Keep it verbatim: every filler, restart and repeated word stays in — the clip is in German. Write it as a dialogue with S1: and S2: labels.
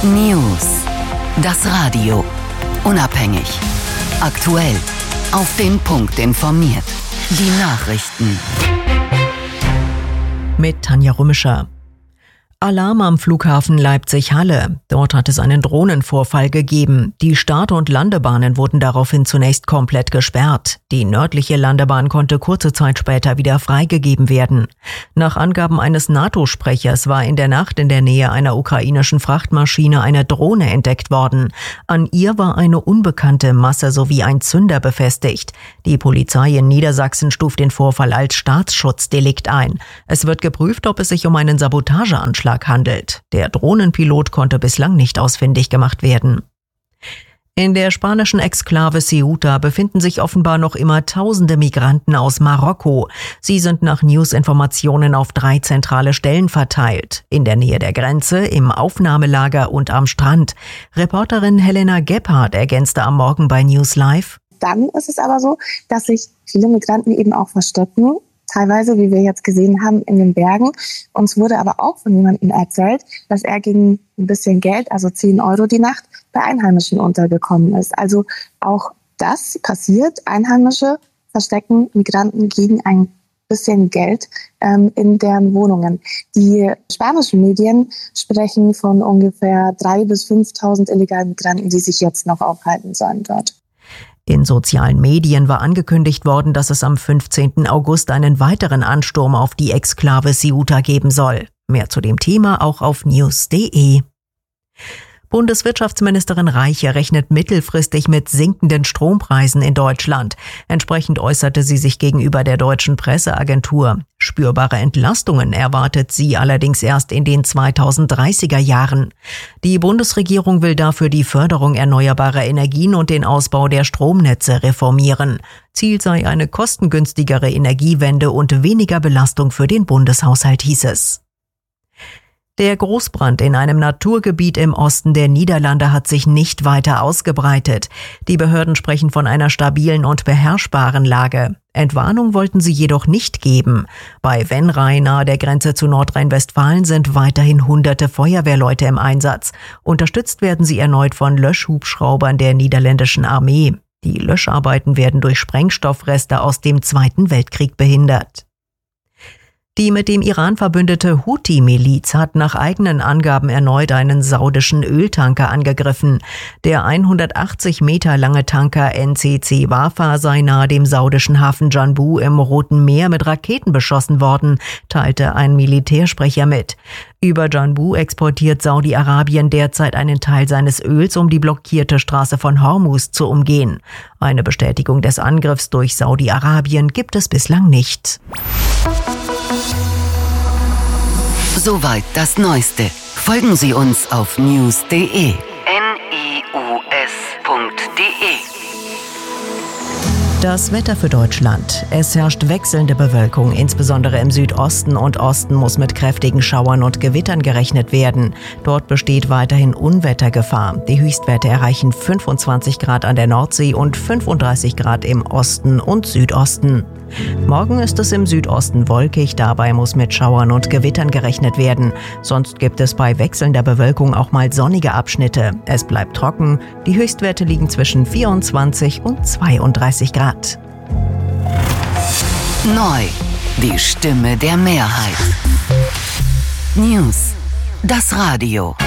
S1: News. Das Radio. Unabhängig. Aktuell. Auf den Punkt informiert. Die Nachrichten.
S2: Mit Tanja Rummischer. Alarm am Flughafen Leipzig-Halle. Dort hat es einen Drohnenvorfall gegeben. Die Start- und Landebahnen wurden daraufhin zunächst komplett gesperrt. Die nördliche Landebahn konnte kurze Zeit später wieder freigegeben werden. Nach Angaben eines NATO-Sprechers war in der Nacht in der Nähe einer ukrainischen Frachtmaschine eine Drohne entdeckt worden. An ihr war eine unbekannte Masse sowie ein Zünder befestigt. Die Polizei in Niedersachsen stuft den Vorfall als Staatsschutzdelikt ein. Es wird geprüft, ob es sich um einen Sabotageanschlag handelt. Der Drohnenpilot konnte bislang nicht ausfindig gemacht werden. In der spanischen Exklave Ceuta befinden sich offenbar noch immer tausende Migranten aus Marokko. Sie sind nach News-Informationen auf drei zentrale Stellen verteilt. In der Nähe der Grenze, im Aufnahmelager und am Strand. Reporterin Helena Gebhardt ergänzte am Morgen bei News Live.
S3: Dann ist es aber so, dass sich viele Migranten eben auch verstecken. Teilweise, wie wir jetzt gesehen haben, in den Bergen. Uns wurde aber auch von jemandem erzählt, dass er gegen ein bisschen Geld, also zehn Euro die Nacht, bei Einheimischen untergekommen ist. Also auch das passiert. Einheimische verstecken Migranten gegen ein bisschen Geld ähm, in deren Wohnungen. Die spanischen Medien sprechen von ungefähr dreitausend bis fünftausend illegalen Migranten, die sich jetzt noch aufhalten sollen dort.
S2: In sozialen Medien war angekündigt worden, dass es am fünfzehnten August einen weiteren Ansturm auf die Exklave Ceuta geben soll. Mehr zu dem Thema auch auf news punkt de. Bundeswirtschaftsministerin Reiche rechnet mittelfristig mit sinkenden Strompreisen in Deutschland. Entsprechend äußerte sie sich gegenüber der deutschen Presseagentur. Spürbare Entlastungen erwartet sie allerdings erst in den zweitausenddreißiger Jahren. Die Bundesregierung will dafür die Förderung erneuerbarer Energien und den Ausbau der Stromnetze reformieren. Ziel sei eine kostengünstigere Energiewende und weniger Belastung für den Bundeshaushalt, hieß es. Der Großbrand in einem Naturgebiet im Osten der Niederlande hat sich nicht weiter ausgebreitet. Die Behörden sprechen von einer stabilen und beherrschbaren Lage. Entwarnung wollten sie jedoch nicht geben. Bei Venray nahe der Grenze zu Nordrhein-Westfalen sind weiterhin hunderte Feuerwehrleute im Einsatz. Unterstützt werden sie erneut von Löschhubschraubern der niederländischen Armee. Die Löscharbeiten werden durch Sprengstoffreste aus dem Zweiten Weltkrieg behindert. Die mit dem Iran verbündete Houthi-Miliz hat nach eigenen Angaben erneut einen saudischen Öltanker angegriffen. Der hundertachtzig Meter lange Tanker N C C Wafa sei nahe dem saudischen Hafen Janbu im Roten Meer mit Raketen beschossen worden, teilte ein Militärsprecher mit. Über Janbu exportiert Saudi-Arabien derzeit einen Teil seines Öls, um die blockierte Straße von Hormuz zu umgehen. Eine Bestätigung des Angriffs durch Saudi-Arabien gibt es bislang nicht.
S1: Soweit das Neueste. Folgen Sie uns auf news punkt de. N I U S punkt de.
S2: Das Wetter für Deutschland. Es herrscht wechselnde Bewölkung, insbesondere im Südosten und Osten muss mit kräftigen Schauern und Gewittern gerechnet werden. Dort besteht weiterhin Unwettergefahr. Die Höchstwerte erreichen fünfundzwanzig Grad an der Nordsee und fünfunddreißig Grad im Osten und Südosten. Morgen ist es im Südosten wolkig, dabei muss mit Schauern und Gewittern gerechnet werden. Sonst gibt es bei wechselnder Bewölkung auch mal sonnige Abschnitte. Es bleibt trocken, die Höchstwerte liegen zwischen vierundzwanzig und zweiunddreißig Grad.
S1: Neu, die Stimme der Mehrheit. News, das Radio.